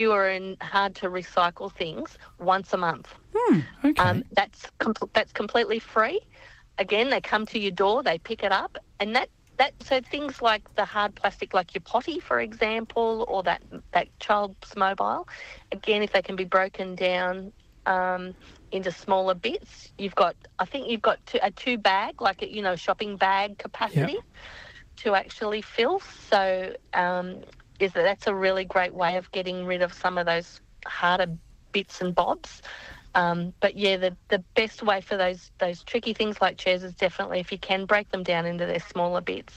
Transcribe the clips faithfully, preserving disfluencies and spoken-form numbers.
fewer and hard to recycle things once a month. Hmm, okay. Um, that's com- that's completely free. Again, they come to your door, they pick it up, and that, that so things like the hard plastic, like your potty, for example, or that that child's mobile. Again, if they can be broken down um, into smaller bits, you've got I think you've got two, a two bag, like a, you know, shopping bag capacity Yep. to actually fill. So um, is that that's a really great way of getting rid of some of those harder bits and bobs. Um, but yeah, the, the best way for those those tricky things like chairs is definitely if you can break them down into their smaller bits.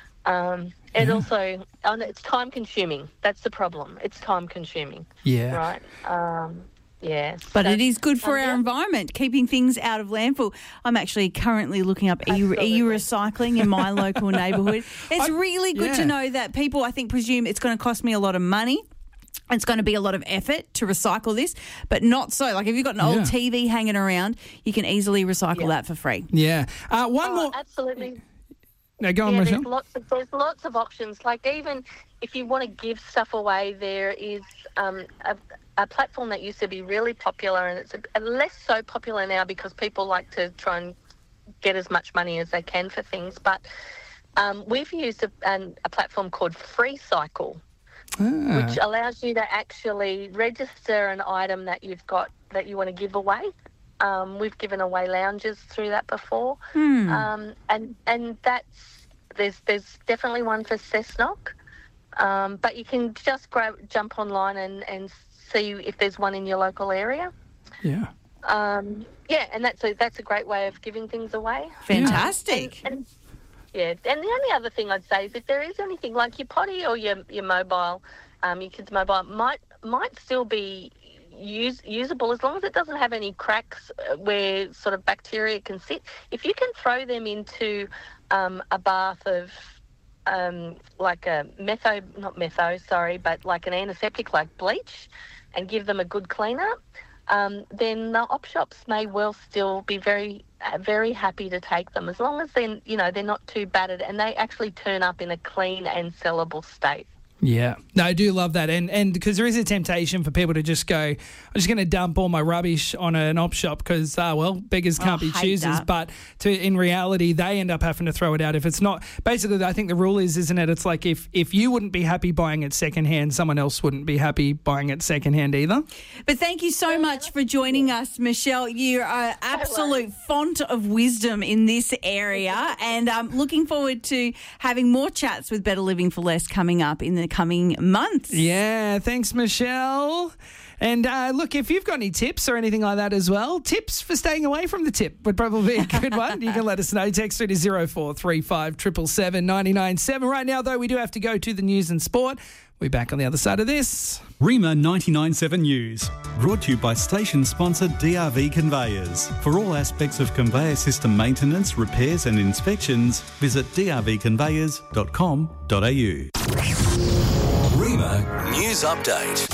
Um, and Yeah. also, and it's time consuming. That's the problem. It's time consuming. Yeah. Right. Um, yeah. But So, it is good for um, our yeah. environment, keeping things out of landfill. I'm actually currently looking up e- Absolutely. e-recycling in my local neighbourhood. It's I- really good yeah. to know that people, I think, presume it's going to cost me a lot of money. It's going to be a lot of effort to recycle this, but not so. Like if you've got an old Yeah. T V hanging around, you can easily recycle Yeah. that for free. Yeah. Uh, one Oh, more. absolutely. No, go on, Yeah, Michelle. there's lots of there's lots of options. Like even if you want to give stuff away, there is um, a, a platform that used to be really popular, and it's a, a less so popular now because people like to try and get as much money as they can for things. But um, we've used a, an, a platform called FreeCycle, Ah. which allows you to actually register an item that you've got that you want to give away. Um, we've given away lounges through that before, Hmm. um, and and that's there's there's definitely one for Cessnock, um, but you can just grab jump online and, and see if there's one in your local area. Yeah. Um, yeah, and that's a that's a great way of giving things away. Fantastic. And, and, yeah, and the only other thing I'd say is if there is anything like your potty or your your mobile, um, your kid's mobile might might still be use, usable as long as it doesn't have any cracks where sort of bacteria can sit. If you can throw them into um, a bath of um, like a metho, not metho, sorry, but like an antiseptic like bleach, and give them a good clean up, um, then the op shops may well still be very, uh, very happy to take them as long as they're, you know, they're not too battered and they actually turn up in a clean and sellable state. Yeah. No, I do love that. And and because there is a temptation for people to just go, I'm just going to dump all my rubbish on an op shop because, uh, well, beggars can't Oh, be hate choosers. that. But to, in reality, they end up having to throw it out if it's not. Basically, I think the rule is, isn't it? It's like if, if you wouldn't be happy buying it secondhand, someone else wouldn't be happy buying it secondhand either. But thank you so much for joining us, Michelle. You're an absolute font of wisdom in this area, and I'm looking forward to having more chats with Better Living for Less coming up in the coming months. Yeah, thanks, Michelle. And uh, look, if you've got any tips or anything like that as well, tips for staying away from the tip would probably be a good one. You can let us know. Text through to zero four three five seven seven nine nine seven. Right now, though, we do have to go to the news and sport. We're back on the other side of this. Rima ninety-nine point seven News, brought to you by station sponsor D R V Conveyors. For all aspects of conveyor system maintenance, repairs and inspections, visit d r v conveyors dot com dot a u. Rima News Update.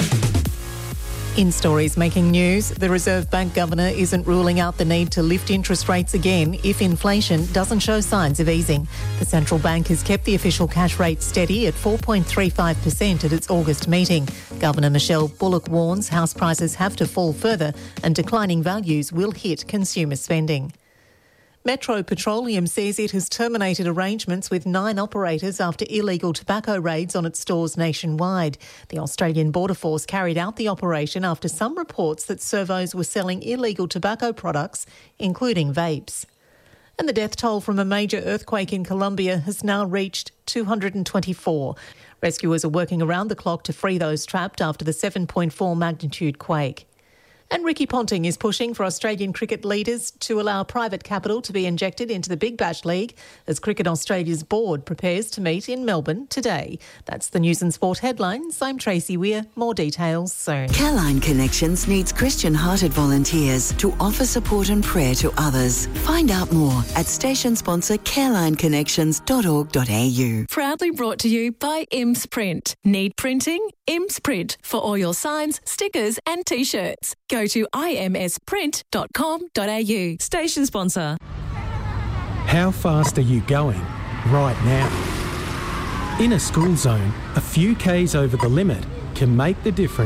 In stories making news, the Reserve Bank Governor isn't ruling out the need to lift interest rates again if inflation doesn't show signs of easing. The central bank has kept the official cash rate steady at four point three five percent at its August meeting. Governor Michelle Bullock warns house prices have to fall further and declining values will hit consumer spending. Metro Petroleum says it has terminated arrangements with nine operators after illegal tobacco raids on its stores nationwide. The Australian Border Force carried out the operation after some reports that servos were selling illegal tobacco products, including vapes. And the death toll from a major earthquake in Colombia has now reached two hundred twenty-four. Rescuers are working around the clock to free those trapped after the seven point four magnitude quake. And Ricky Ponting is pushing for Australian cricket leaders to allow private capital to be injected into the Big Bash League as Cricket Australia's board prepares to meet in Melbourne today. That's the News and Sport headlines. I'm Tracy Weir. More details soon. Careline Connections needs Christian-hearted volunteers to offer support and prayer to others. Find out more at station sponsor careline connections dot org dot a u. Proudly brought to you by Imps Print. Need printing? Imps Print for all your signs, stickers and T-shirts. Go to i m s print dot com dot a u. Station sponsor. How fast are you going right now? In a school zone, a few Ks over the limit can make the difference